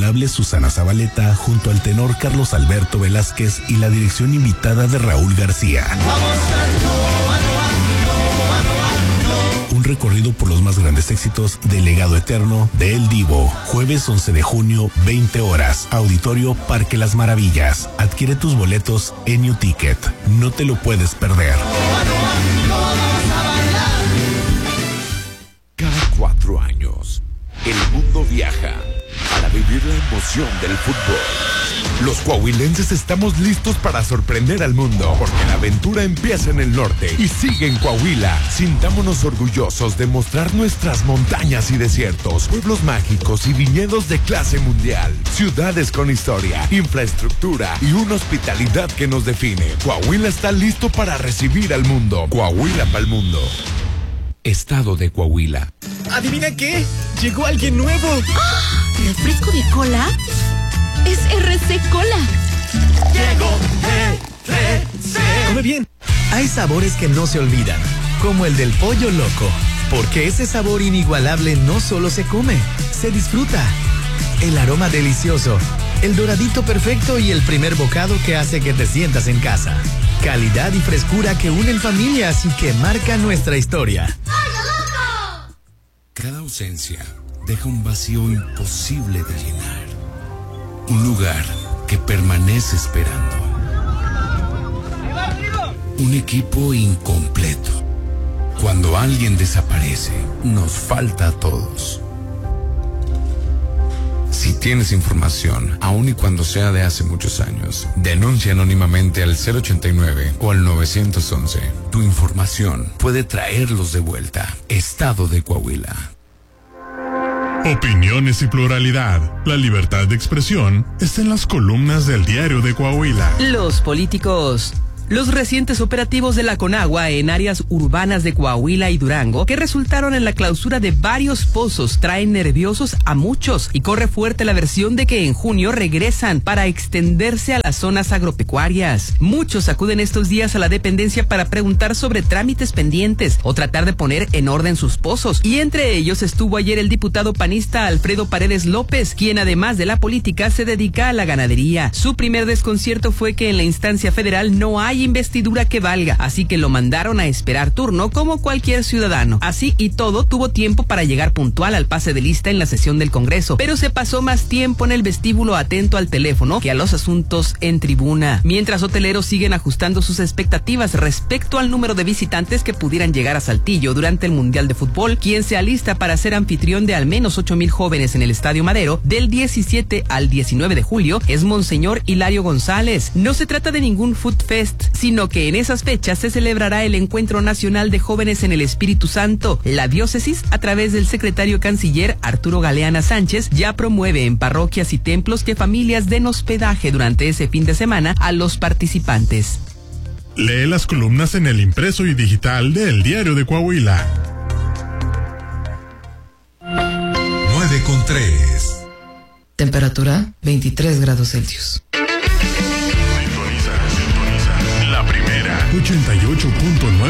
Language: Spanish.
inigualable Susana Zabaleta junto al tenor Carlos Alberto Velázquez y la dirección invitada de Raúl García. Un recorrido por los más grandes éxitos del legado eterno de El Divo. Jueves 11 de junio, 20 horas. Auditorio Parque Las Maravillas. Adquiere tus boletos en New Ticket. No te lo puedes perder. Cada 4 años, el mundo viaja para vivir la emoción del fútbol. Los coahuilenses estamos listos para sorprender al mundo, porque la aventura empieza en el norte y sigue en Coahuila. Sintámonos orgullosos de mostrar nuestras montañas y desiertos, pueblos mágicos y viñedos de clase mundial, ciudades con historia, infraestructura y una hospitalidad que nos define. Coahuila está listo para recibir al mundo. Coahuila para el mundo. Estado de Coahuila. ¿Adivina qué? Llegó alguien nuevo. ¡Ah! ¿Refresco de cola? Es RC Cola. Llegó RC. Come bien. Hay sabores que no se olvidan, como el del pollo loco, porque ese sabor inigualable no solo se come, se disfruta. El aroma delicioso, el doradito perfecto y el primer bocado que hace que te sientas en casa. Calidad y frescura que unen familias y que marcan nuestra historia. ¡Pollo loco! Cada ausencia deja un vacío imposible de llenar. Un lugar que permanece esperando. Un equipo incompleto. Cuando alguien desaparece, nos falta a todos. Si tienes información, aun y cuando sea de hace muchos años, denuncia anónimamente al 089 o al 911. Tu información puede traerlos de vuelta. Estado de Coahuila. Opiniones y pluralidad. La libertad de expresión está en las columnas del Diario de Coahuila. Los políticos. Los recientes operativos de la Conagua en áreas urbanas de Coahuila y Durango, que resultaron en la clausura de varios pozos, traen nerviosos a muchos y corre fuerte la versión de que en junio regresan para extenderse a las zonas agropecuarias. Muchos acuden estos días a la dependencia para preguntar sobre trámites pendientes o tratar de poner en orden sus pozos, y entre ellos estuvo ayer el diputado panista Alfredo Paredes López, quien además de la política se dedica a la ganadería. Su primer desconcierto fue que en la instancia federal no hay investidura que valga, así que lo mandaron a esperar turno como cualquier ciudadano. Así y todo, tuvo tiempo para llegar puntual al pase de lista en la sesión del Congreso, pero se pasó más tiempo en el vestíbulo atento al teléfono que a los asuntos en tribuna. Mientras hoteleros siguen ajustando sus expectativas respecto al número de visitantes que pudieran llegar a Saltillo durante el Mundial de Fútbol, quien se alista para ser anfitrión de al menos 8,000 jóvenes en el Estadio Madero del 17 al 19 de julio, es Monseñor Hilario González. No se trata de ningún food fest, sino que en esas fechas se celebrará el Encuentro Nacional de Jóvenes en el Espíritu Santo. La diócesis, a través del secretario canciller Arturo Galeana Sánchez, ya promueve en parroquias y templos que familias den hospedaje durante ese fin de semana a los participantes. Lee las columnas en el impreso y digital de El Diario de Coahuila. 9:3. Temperatura 23 grados Celsius. Sintoniza la primera 88.9